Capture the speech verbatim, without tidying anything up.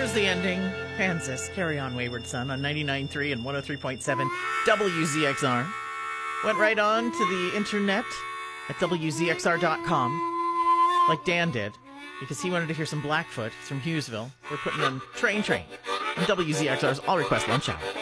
Here's the ending. Kansas, Carry On Wayward Son on ninety-nine point three and one oh three point seven W Z X R. Went right on to the internet at W Z X R dot com, like Dan did, because he wanted to hear some Blackfoot from Hughesville. We're putting in Train Train on W Z X R's All Request Lunch Hour.